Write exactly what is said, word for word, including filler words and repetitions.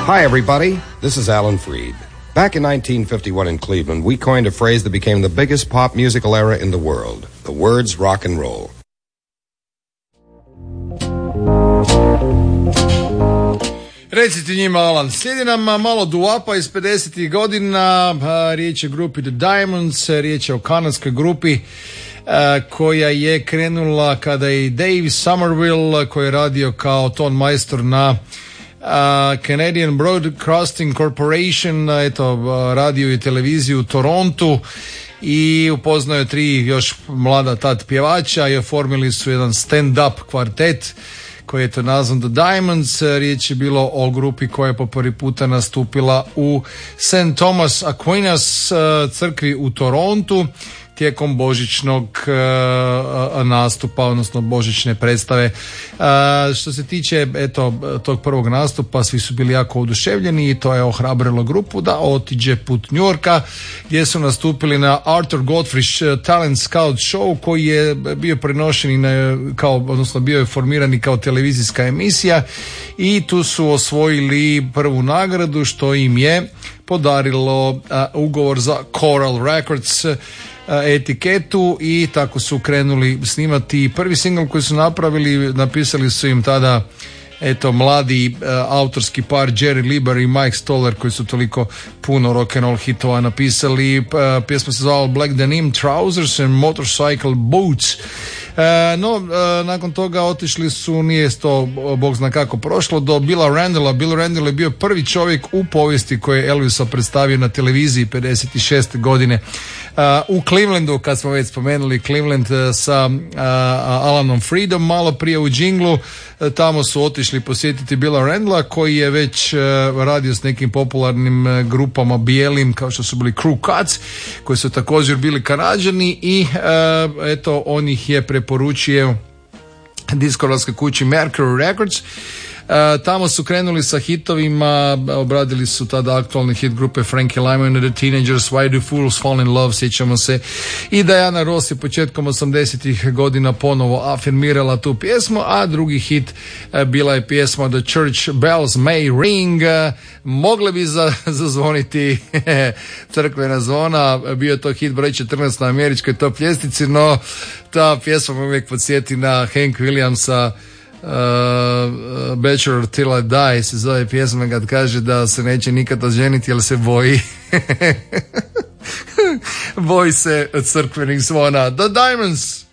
Hi, everybody. This is Alan Freed. Back in nineteen fifty-one in Cleveland, we coined a phrase that became the biggest pop musical era in the world. The words rock and roll. Recite njima, Alan. Slijedi nam malo doo-wapa iz pedesetih godina. Riječ je o grupi The Diamonds, riječ je o kanadskoj grupi koja je krenula kada je Dave Somerville, koji je radio kao ton majstor na Uh, Canadian Broadcasting Corporation, eto, radio i televiziju u Torontu, i upoznao je tri još mlada tad pjevača i oformili su jedan stand-up kvartet koji je to nazvan The Diamonds. Riječ je bilo o grupi koja je po prvi puta nastupila u Saint Thomas Aquinas crkvi u Torontu tijekom božićnog uh, nastupa, odnosno božićne predstave. Uh, što se tiče eto tog prvog nastupa, svi su bili jako oduševljeni i to je ohrabrilo grupu da otiđe put New Yorka, gdje su nastupili na Arthur Godfrey Talent Scout Show, koji je bio prenošen i na, kao, odnosno bio je formirani kao televizijska emisija, i tu su osvojili prvu nagradu, što im je podarilo uh, ugovor za Coral Records etiketu, i tako su krenuli snimati. Prvi singl koji su napravili, napisali su im tada eto mladi uh, autorski par Jerry Lieber i Mike Stoller, koji su toliko puno rock'n'roll hitova napisali. Uh, pjesma se zvala Black Denim Trousers and Motorcycle Boots. E, no, e, nakon toga otišli su, nije to bog zna kako prošlo, do Billa Randalla. Bill Randall je bio prvi čovjek u povijesti koji je Elvisa predstavio na televiziji pedeset šeste godine e, u Clevelandu, kad smo već spomenuli Cleveland, e, sa e, Alanom Freedom malo prije u džinglu. E, tamo su otišli posjetiti Billa Randalla, koji je već e, radio s nekim popularnim e, grupama bijelim, kao što su bili Crew Cuts, koji su također bili Kanađani, i e, eto on ih je preporučio diskografskoj kući Mercury Records. Uh, tamo su krenuli sa hitovima, obradili su tada aktualni hit grupe Frankie Lymon and the Teenagers, Why Do Fools Fall in Love, sjećamo se, i Diana Ross je početkom osamdesetih godina ponovo afirmirala tu pjesmu, a drugi hit uh, bila je pjesma The Church Bells May Ring. Uh, mogle bi za, zazvoniti crkvena zvona, bio je to hit broj četrnaest na američkoj top ljestvici, no ta pjesma me uvijek podsjeti na Hank Williamsa, Uh, Bachelor Till I Die se zove pjesma, kad kaže da se neće nikada ženiti jer se boji boji se crkvenih zvona. The Diamonds.